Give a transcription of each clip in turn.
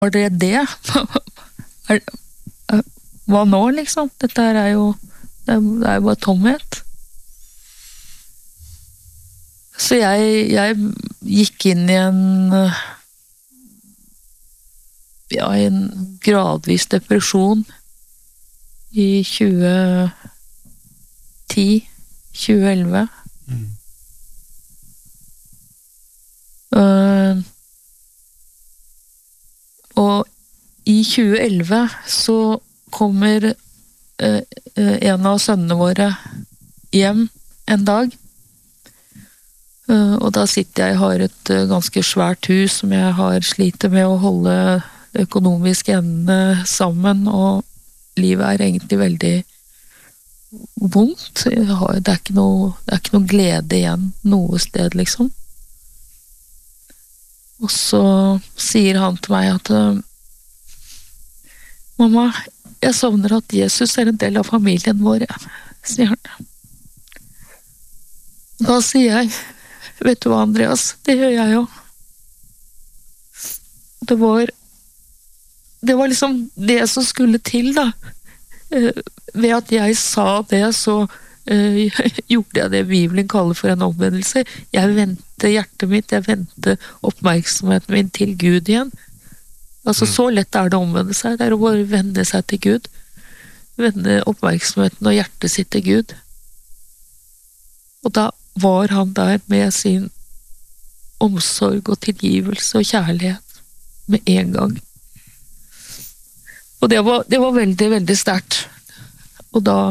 Var det? Hva nå, liksom? Dette her er jo bare tomhet. Så jeg gikk inn i en gradvis depresjon i 2011. Og i 2011 så kommer en av sønnene våre hjem en dag, og da sitter jeg har et ganske svært hus som jeg har sliter med å holde det økonomiske endene sammen, og livet er egentlig veldig vondt. Det er ikke noe glede igjen noe sted, liksom. Og så sier han til meg at mamma, jeg savner at Jesus er en del av familien vår, sier han. Da sier jeg, vet du hva, Andreas, det gjør jeg jo. Det var liksom det som skulle til, da. Ved at jeg sa det, så gjorde jeg det Bibelen kaller for en omvendelse. Jeg vendte hjertet mitt, jeg vendte oppmerksomheten min til Gud igjen. Altså, så lett er det å omvende seg, det er å bare vende seg til Gud. Vende oppmerksomheten og hjertet sitt til Gud. Og da var han der med sin omsorg og tilgivelse og kjærlighet med en gang. Og det var veldig, veldig sterkt. Og da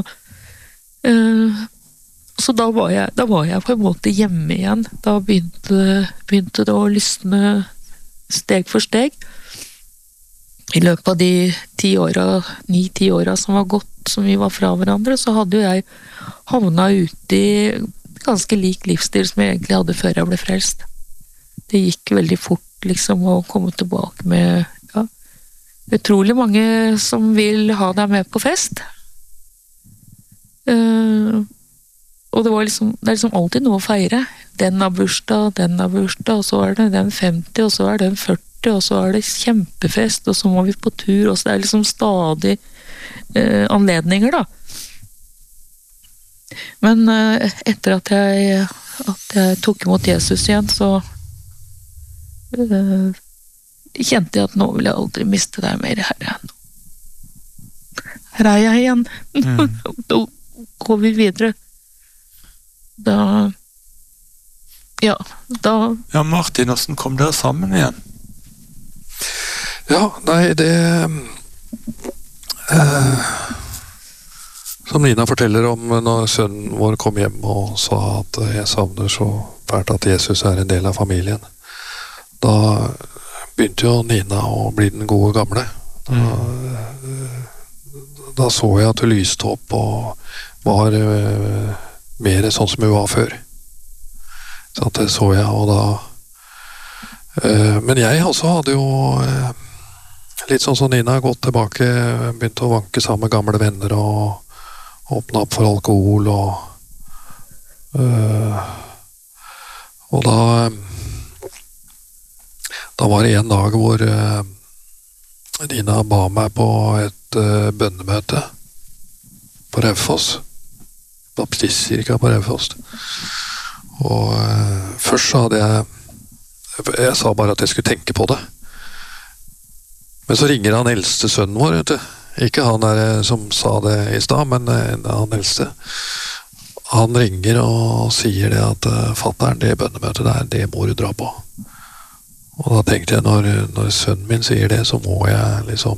så da var jeg på en måte hjemme igjen. Da begynte det å lysne steg for steg. I løpet av de 9-10 åra som var gått, som vi var fra hverandre, så hadde jo jeg havna ute i ganske lik livsstil som jeg egentlig hadde før jeg ble frelst. Det gikk veldig fort, liksom, å komme tilbake med utrolig mange som vil ha deg med på fest. Og det er liksom alltid noe å feire. Den har bursdag, og så er det den 50, og så er den 40, og så er det kjempefest, og så må vi på tur, og så det er liksom stadig anledninger, da. Men etter at jeg tok imot Jesus igjen, så kjente jeg at nå vil jeg aldri miste deg mer, Herre. Her er jeg igjen. Da går vi videre. Ja, Martin, hvordan kom dere sammen igjen? Ja, nei, det som Nina forteller om når sønnen vår kom hjem og sa at jeg savner så fælt at Jesus er en del av familien. Da begynte jo Nina å bli den gode gamle. Da så jeg at hun lyste opp og var mer sånn som hun var før. Så det så jeg, og da men jeg også hadde jo litt sånn som Nina gått tilbake, begynte å vanke sammen med gamle venner og åpne opp for alkohol og da var det en dag hvor Nina ba meg på et bønnemøte på Raufoss, baptistkirka på Raufoss, og først så hadde jeg sa bare at jeg skulle tenke på det, men så ringer han eldste sønnen vår, vet du. Ikke han der som sa det i stad, men han eldste. Han ringer og sier det at fatteren, det bønnemøtet der, det må du dra på. Og da tenkte jeg, når sønnen min sier det, så må jeg liksom,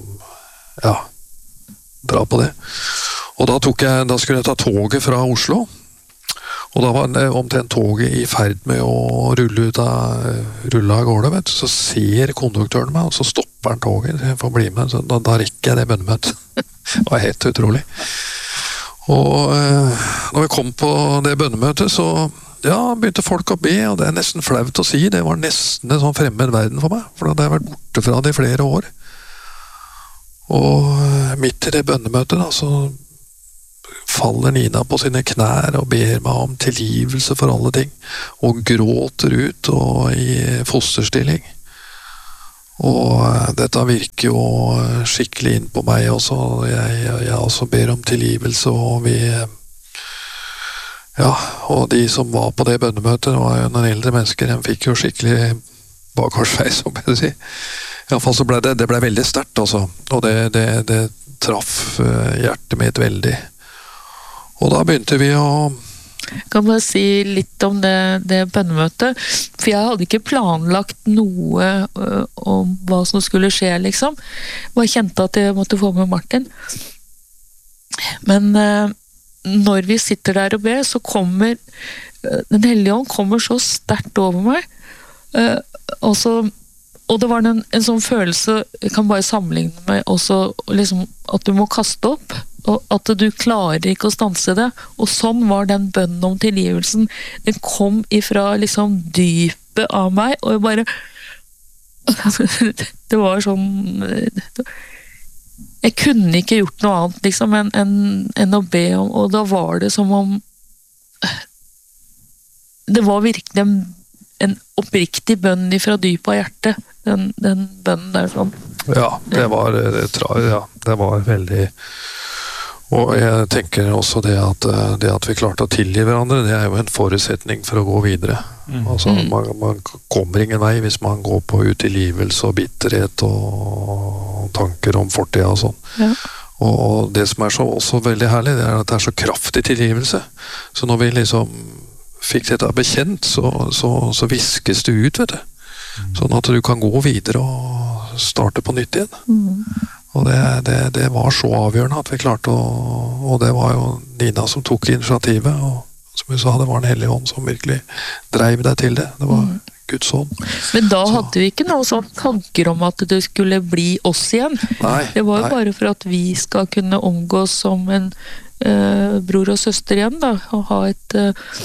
dra på det. Og da skulle jeg ta toget fra Oslo, og da var omtrent toget i ferd med å rulle av gårde, vet du. Så ser konduktøren meg, og så stopper han toget, så jeg får bli med, så da rekker jeg det bønnemøtet. Det var helt utrolig. Og når vi kom på det bønnemøtet, så begynte folk å be, og det er nesten flaut å si, det var nesten en sånn fremmed verden for meg, for da hadde jeg vært borte fra det i flere år. Og midt i det bønnemøtet da, så faller Nina på sine knær og ber meg om tilgivelse for alle ting, og gråter ut og i fosterstilling. Og dette virker jo skikkelig inn på meg også. Jeg også ber om tilgivelse, og og de som var på det bønnemøtet, var jo noen eldre mennesker, de fikk jo skikkelig bakgårdsveis, som jeg si. I hvert fall så ble det ble veldig sterkt, altså. Og det traff hjertet mitt veldig. Og da begynte vi å... Jeg kan bare si litt om det bønnemøtet, for jeg hadde ikke planlagt noe om hva som skulle skje, liksom. Jeg bare kjente at jeg måtte få med Martin. Men når vi sitter der og ber, så kommer Den hellige ånd kommer så sterkt over meg, og det var en sånn følelse, jeg kan bare sammenligne med også, liksom, at du må kaste opp, og at du klarer ikke å stanse det, og sånn var den bønnen om tilgivelsen. Den kom ifra liksom dypet av meg, og jeg bare det var sånn, jeg kunne ikke gjort noe annet liksom enn å be om, og da var det som om det var virkelig en oppriktig bønn ifra dypet av hjertet, den bønnen der sånn. Ja, det var veldig. Og jeg tenker også det at vi klarte å tilgi hverandre, det er jo en forutsetning for å gå videre. Altså, man kommer ingen vei hvis man går på utilgivelse og bitterhet og tanker om fortida og sånn. Ja. Og det som er så også veldig herlig, det er at det er så kraftig tilgivelse. Så når vi liksom fikk dette bekjent, så viskes det ut, vet du. Sånn at du kan gå videre og starte på nytt igjen. Og det var så avgjørende at vi klarte og det var jo Nina som tok initiativet, og som vi sa, det var Den hellige ånd som virkelig drev deg til det. Det var Guds ånd. Men da hadde vi ikke noen sånn tanker om at det skulle bli oss igjen. Nei, det var jo bare for at vi skal kunne omgås som en bror og søster igjen, da, og ha et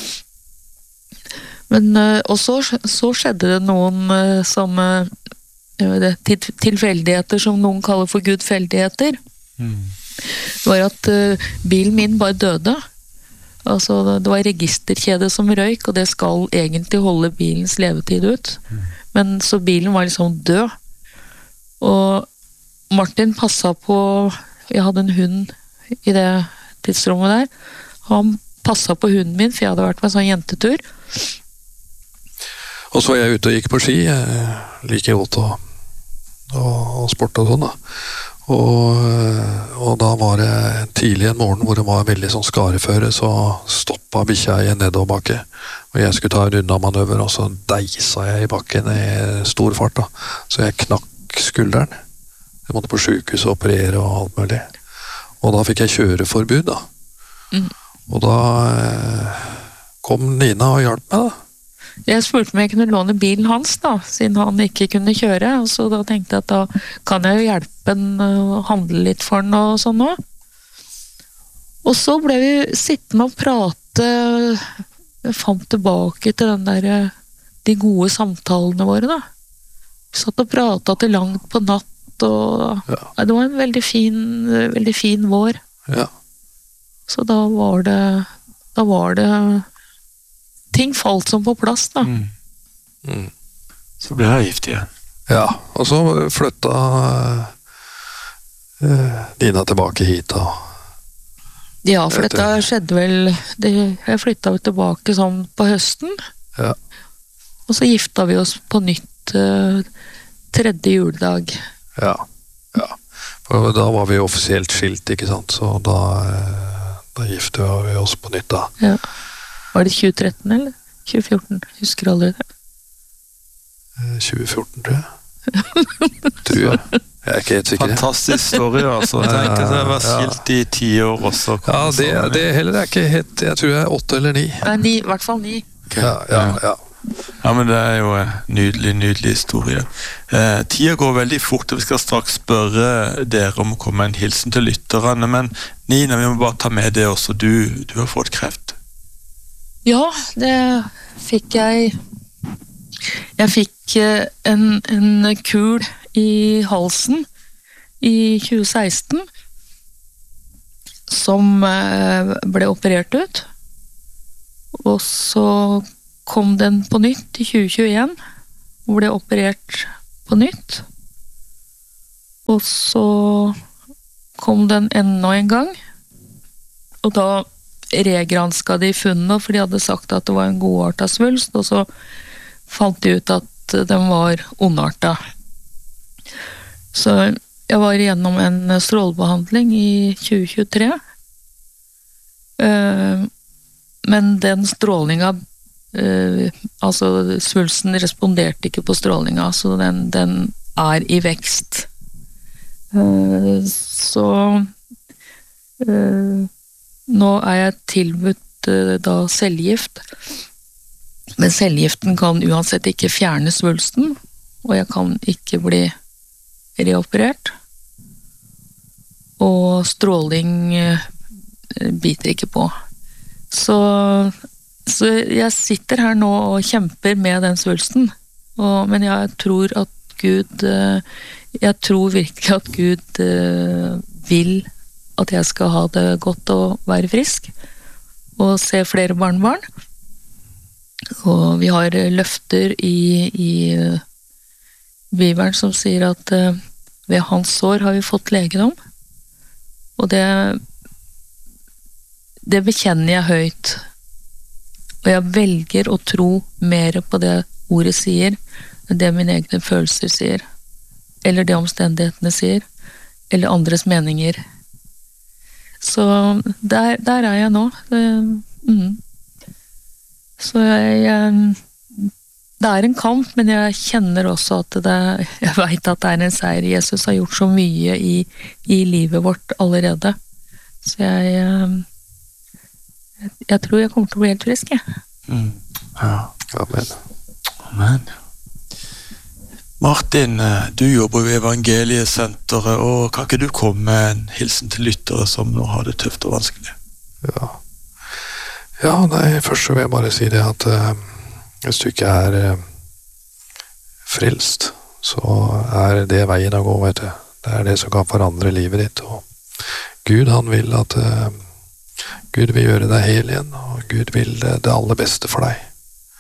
men og så skjedde det noen sånne tilfeldigheter som noen kaller for gudfeldigheter. Det var at bilen min bare døde. Altså, det var registerkjede som røyk, og det skal egentlig holde bilens levetid ut. Men så bilen var liksom død. Og Martin passet på, jeg hadde en hund i det tidsrommet der, han passet på hunden min, for jeg hadde vært på en sånn jentetur. Og så var jeg ute og gikk på ski, like godt og sport og sånn da. Og da var det tidlig en morgen hvor det var veldig sånn skareføre, så stoppet bikkja i en nedoverbakke. Og jeg skulle ta en unnamanøver, og så deisa jeg i bakken i stor fart da. Så jeg knakk skulderen. Jeg måtte på sykehus og operere og alt mulig. Og da fikk jeg kjøreforbud da. Og da kom Nina og hjalp meg da. Jeg spurte om jeg kunne låne bilen hans da, siden han ikke kunne kjøre, og så da tenkte jeg at da kan jeg jo hjelpe han å handle litt for han og sånn nå. Og så ble vi sittende og prate, jeg fant tilbake til den der, de gode samtalene våre da. Vi satt og pratet til langt på natt, og det var en veldig fin vår. Ja. Så da var det ting falt som på plass da. Så ble jeg gift igjen. Ja, og så flytta Nina tilbake hit da. Ja, for dette skjedde vel, jeg flytta jo tilbake sånn på høsten. Ja. Og så gifta vi oss på nytt tredje juledag. Ja. For da var vi offisielt skilt, ikke sant? Så da gifte vi oss på nytt da. Ja. Var det 2013 eller 2014? Husker aldri det. 2014 tror jeg. Tror jeg. Jeg er ikke helt sikker. Fantastisk story altså. Tenk at jeg var skilt i 10 år også. Ja, det heller er ikke helt, jeg tror jeg er 8 eller 9. Nei, 9, i hvert fall 9. Okay. Ja. Ja, men det er jo en nydelig historie. Tida går veldig fort, og vi skal straks spørre dere om å komme med en hilsen til lytterne, men Nina, vi må bare ta med det også. Du har fått kreft. Ja, det fikk jeg. Jeg fikk en kul i halsen i 2016 som ble operert ut. Og så kom den på nytt i 2021 og ble operert på nytt. Og så kom den enda en gang, og da regranska de funnene, for de hadde sagt at det var en godartet svulst, og så fant de ut at den var ondartet. Så jeg var igjennom en strålebehandling i 2023, men den strålinga, altså svulsten responderte ikke på strålinga, så den er i vekst. Så nå er jeg tilbudt da cellegift, men cellegiften kan uansett ikke fjerne svulsten, og jeg kan ikke bli reoperert, og stråling biter ikke på. Så jeg sitter her nå og kjemper med den svulsten, men jeg tror at Gud, jeg tror virkelig at Gud vil at jeg skal ha det godt og være frisk, og se flere barnebarn. Og vi har løfter i Bibelen som sier at ved hans sår har vi fått legedom, og det bekjenner jeg høyt, og jeg velger å tro mer på det ordet sier, enn det mine egne følelser sier, eller det omstendighetene sier, eller andres meninger. Så der er jeg nå. Så det er en kamp, men jeg kjenner også at jeg vet at det er en seier. Jesus har gjort så mye i livet vårt allerede. Så jeg tror jeg kommer til å bli helt frisk, jeg. Ja. Amen. Amen. Martin, du jobber i Evangeliesenteret, og kan ikke du komme med en hilsen til lyttere som nå har det tøft og vanskelig? Nei, først så vil jeg bare si det at hvis du ikke er frelst, så er det veien å gå, vet du. Det er det som kan forandre livet ditt, og Gud, han vil at Gud vil gjøre deg hel igjen, og Gud vil det aller beste for deg.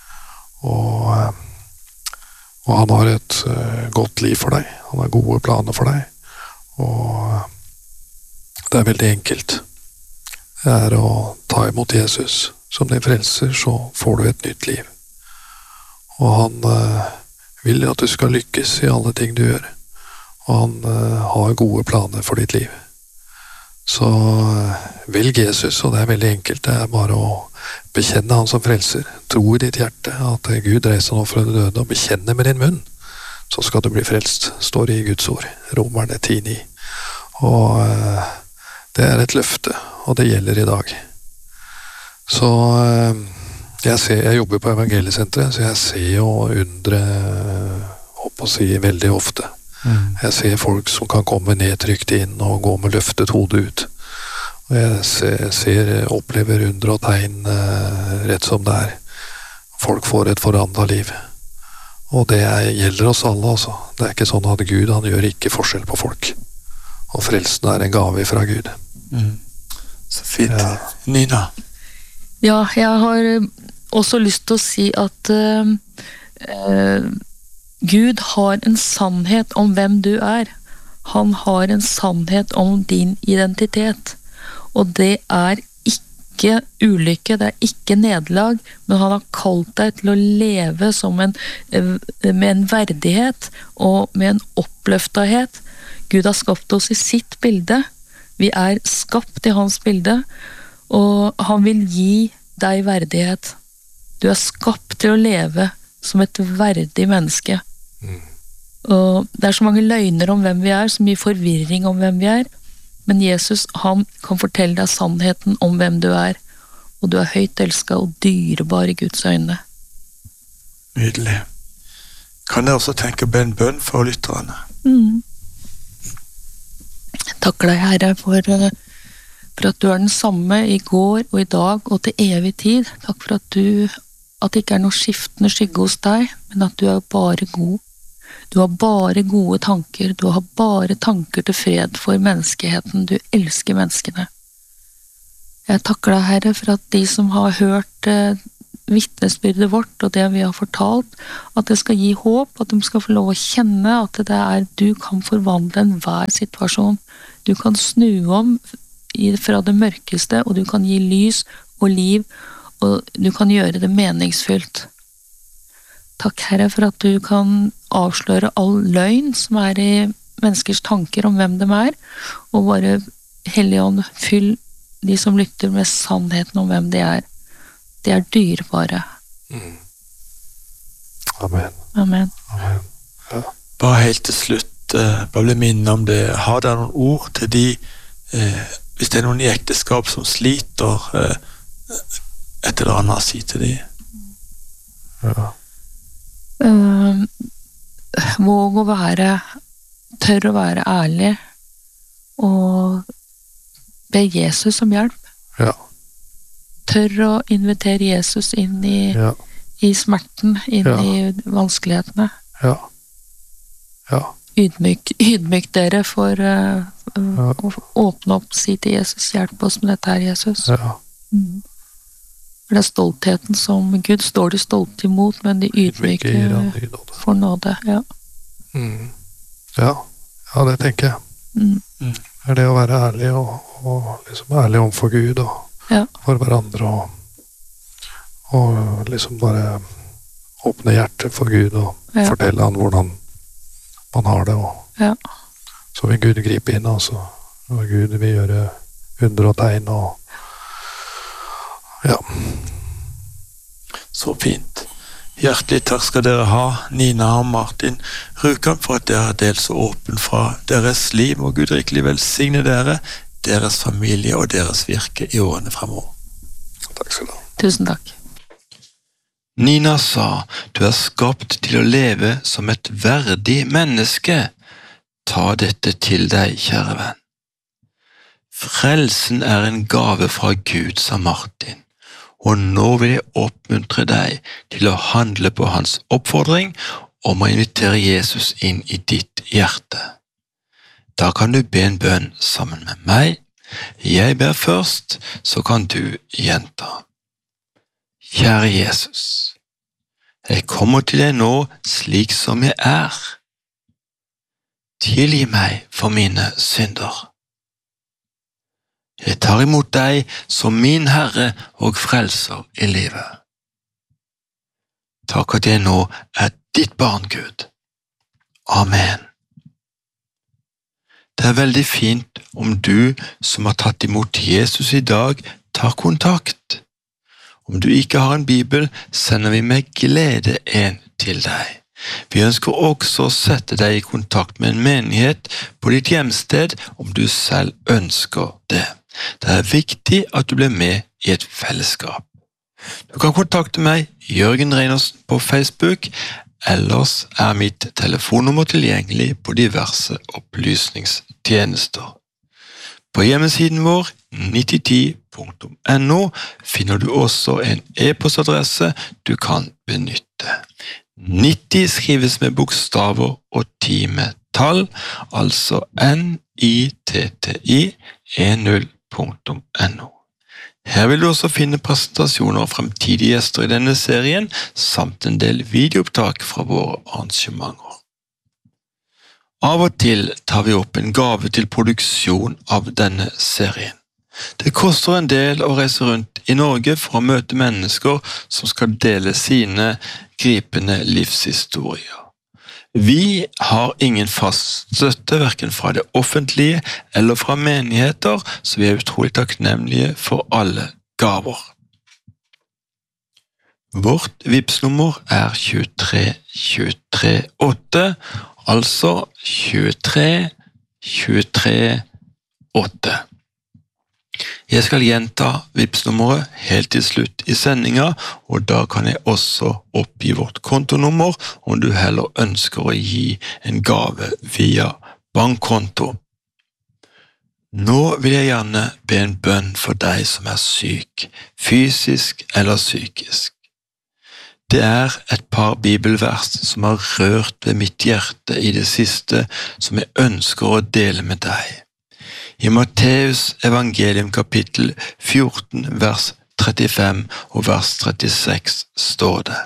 Og han har et godt liv for deg. Han har gode planer for deg. Og det er veldig enkelt. Det er å ta imot Jesus som din frelser, så får du et nytt liv. Og han vil at du skal lykkes i alle ting du gjør. Og han har gode planer for ditt liv. Så velg Jesus, og det er veldig enkelt. Det er bare å bekjenne han som frelser. Tro i ditt hjerte at Gud reiser nå fra de døde, og bekjenne med din munn. Så skal du bli frelst, står det i Guds ord. Romerne 10:9. Og det er et løfte, og det gjelder i dag. Så jeg jobber på Evangeliesenteret, så jeg ser jo undre, holdt på å si, veldig ofte. Jeg ser folk som kan komme nedtrykt inn og gå med løftet hodet ut. Og jeg opplever under og tegn rett som det er. Folk får et forandret liv. Og det gjelder oss alle, altså. Det er ikke sånn at Gud, han gjør ikke forskjell på folk. Og frelsen er en gave fra Gud. Så fint. Ja. Nina? Ja, jeg har også lyst til å si at Gud har en sannhet om hvem du er. Han har en sannhet om din identitet. Og det er ikke ulykke, det er ikke nederlag, men han har kalt deg til å leve som med en verdighet og med en oppløftethet. Gud har skapt oss i sitt bilde. Vi er skapt i hans bilde, og han vil gi deg verdighet. Du er skapt til å leve som et verdig menneske. Og det er så mange løgner om hvem vi er, så mye forvirring om hvem vi er, men Jesus, han kan fortelle deg sannheten om hvem du er, og du er høyt elsket og dyrebar i Guds øyne. Nydelig. Kan jeg også tenke på en bønn for lytterne? Takker deg, Herre, for at du er den samme i går og i dag og til evig tid. Takk for at det ikke er noe skiftende skygge hos deg, men at du er bare god. Du har bare gode tanker, du har bare tanker til fred for menneskeheten, du elsker menneskene. Jeg takker deg, Herre, for at de som har hørt vittnesbyrdet vårt og det vi har fortalt, at det skal gi håp, at de skal få lov å kjenne at du kan forvandle enhver situasjon. Du kan snu om fra det mørkeste, og du kan gi lys og liv, og du kan gjøre det meningsfylt. Takk, Herre, for at du kan avsløre all løgn som i menneskers tanker om hvem de og bare Hellige Ånd, fyll de som lytter med sannheten om hvem de De dyrebare. Amen. Amen. Amen. Ja. Bare helt til slutt, bare bli minnet om det. Har dere noen ord til de, hvis det noen i ekteskap som sliter, et eller annet å si til de? Ja. Våg å tør å være ærlig, og be Jesus om hjelp. Ja. Tør å invitere Jesus inn i smerten, inn i vanskelighetene. Ja. Ja. Ydmyk dere for å åpne opp, si til Jesus, hjelp oss med dette her, Jesus. Ja. For det stoltheten som Gud står de stolte imot, men de ydmyke får nåde. Ja. Ja, det tenker jeg. Det å være ærlig og liksom ærlig overfor Gud og for hverandre og liksom bare åpne hjertet for Gud og fortelle han hvordan man har det, og så vil Gud gripe inn, altså. Og Gud vil gjøre under og tegn og Så fint. Hjertelig takk skal dere ha, Nina og Martin Rjukan, for at dere har delt så åpen fra deres liv, og Gud rikelig velsigne dere, deres familie og deres virke i årene fremover. Takk skal du ha. Tusen takk. Nina sa, du skapt til å leve som et verdig menneske. Ta dette til deg, kjære venn. Frelsen en gave fra Gud, sa Martin. Og nå vil jeg oppmuntre deg til å handle på hans oppfordring om å invitere Jesus inn i ditt hjerte. Da kan du be en bønn sammen med meg. Jeg ber først, så kan du gjenta. Kjære Jesus, jeg kommer til deg nå slik som jeg Tilgi meg for mine synder. Jeg tar imot deg som min Herre og Frelser i livet. Takk at jeg nå ditt barn, Gud. Amen. Det veldig fint om du som har tatt imot Jesus i dag, tar kontakt. Om du ikke har en bibel, sender vi med glede en til deg. Vi ønsker også å sette deg i kontakt med en menighet på ditt hjemsted om du selv ønsker det. Det viktig at du blir med i et fellesskap. Du kan kontakte meg, Jørgen Reinersen, på Facebook, ellers mitt telefonnummer tilgjengelig på diverse opplysningstjenester. På hjemmesiden vår, 9010.no, finner du også en e-postadresse du kan benytte. 90 skrives med bokstaver og 10 med tall, altså NITTI 10.no. Her vil du også finne presentasjoner av fremtidige gjester i denne serien, samt en del videoopptak fra våre arrangementer. Av og til tar vi opp en gave til produksjon av denne serien. Det koster en del å reise rundt i Norge for å møte mennesker som skal dele sine gripende livshistorier. Vi har ingen fast støtte, hverken fra det offentlige eller fra menigheter, så vi utrolig takknemlige for alle gaver. Vårt Vipps-nummer 23 23 8, altså 23 23 8. Jeg skal gjenta Vipps-nummeret helt til slutt i sendinga, og da kan jeg også oppgi vårt kontonummer om du heller ønsker å gi en gave via bankkonto. Nå vil jeg gjerne be en bønn for deg som syk, fysisk eller psykisk. Det et par bibelvers som har rørt ved mitt hjerte i det siste, som jeg ønsker å dele med deg. I Matteus evangelium kapittel 14, vers 35 og vers 36 står det: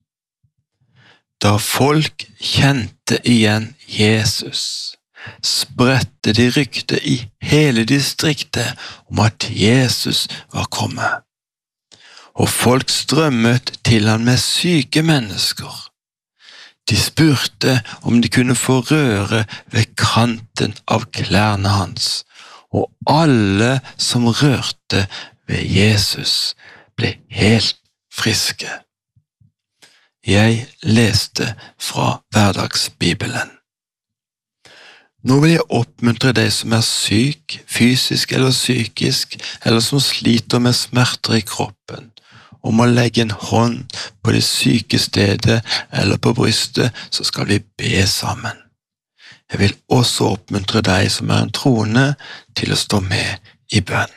Da folk kjente igjen Jesus, spredte de rykte i hele distriktet om at Jesus var kommet. Og folk strømmet til han med syke mennesker. De spurte om de kunne få røre ved kanten av klærne hans, og alle som rørte ved Jesus ble helt friske. Jeg leste fra Hverdagsbibelen. Nå vil jeg oppmuntre deg som er syk, fysisk eller psykisk, eller som sliter med smerter i kroppen, om å legge en hånd på det syke stedet eller på brystet, så skal vi be sammen. Jeg vil også oppmuntre deg som er en troende til å stå med i bønn.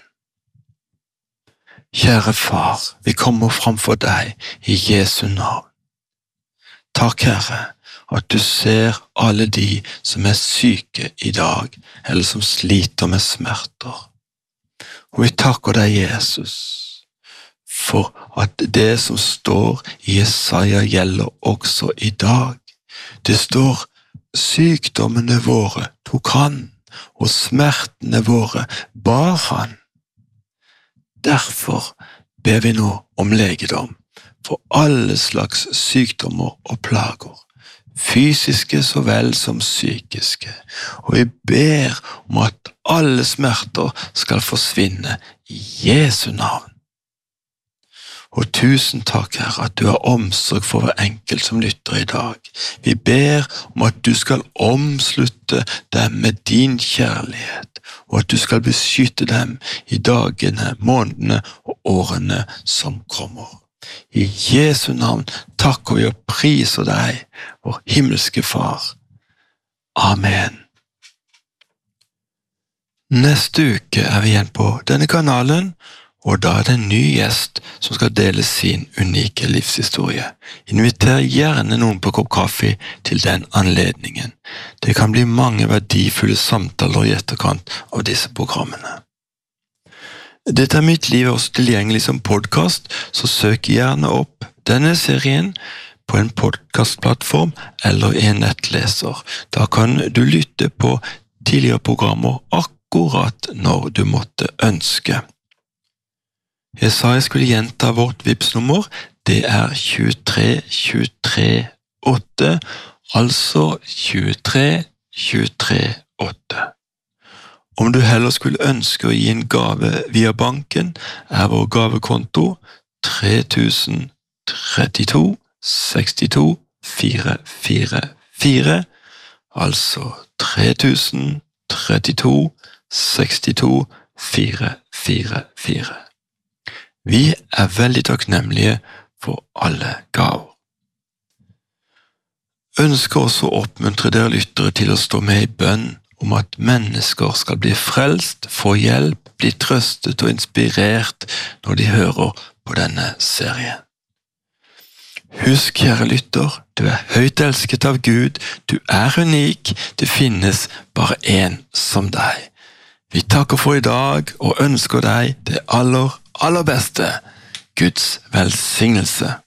Kjære far, vi kommer framfor deg i Jesu navn. Takk, Herre, at du ser alle de som er syke i dag, eller som sliter med smerter. Og vi takker deg, Jesus, for at det som står i Jesaja gjelder også i dag. Det står: sykdommene våre tok han, og smertene våre bar han. Derfor ber vi nå om legedom for alle slags sykdommer og plager, fysiske så vel som psykiske, og vi ber om at alle smerter skal forsvinne i Jesu navn. Og tusen takk, Herre, at du har omsorg for hver enkelt som lytter i dag. Vi ber om at du skal omslutte dem med din kjærlighet, og at du skal beskytte dem i dagene, månedene og årene som kommer. I Jesu navn takker vi og priser deg, vår himmelske Far. Amen. Neste uke er vi igjen på denne kanalen, og da er det en ny gjest som skal dele sin unike livshistorie. Inviter gjerne noen på kopp kaffe til den anledningen. Det kan bli mange verdifulle samtaler i etterkant av disse programmene. Dette er mitt liv også tilgjengelig som podcast, så søk gjerne opp denne serien på en podcastplattform eller i en nettleser. Da kan du lytte på tidligere programmer akkurat når du måtte ønske. Jeg sa jeg skulle gjenta vårt Vipps-nummer. Det er 23 23 8, altså 23 23 8. Om du heller skulle ønske å gi en gave via banken, er vår gavekonto 3032 62 444, altså 3032 62 444. Vi er veldig takknemlige for alle gaver. Ønsker også å oppmuntre dere lyttere til å stå med i bønn om at mennesker skal bli frelst, få hjelp, bli trøstet og inspirert når de hører på denne serien. Husk, kjære lytter, du er høyt elsket av Gud, du er unik, det finnes bare en som deg. Vi takker for i dag og ønsker deg det aller beste. Guds velsignelse.